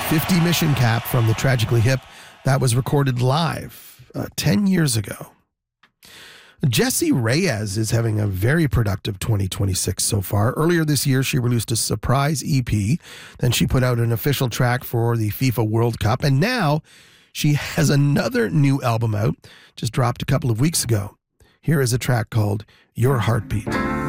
50 Mission Cap from the Tragically Hip. That was recorded live 10 years ago. Jessie Reyez is having a very productive 2026 so far. Earlier this year, she released a surprise EP. Then she put out an official track for the FIFA World Cup. And now she has another new album out, just dropped a couple of weeks ago. Here is a track called Your Heartbeat.